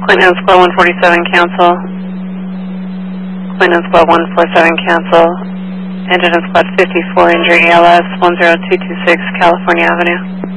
Clinton Squad 147 cancel. Clinton Squad 147 cancel. Engine in Squad 54 injured ELS 10226 California Avenue.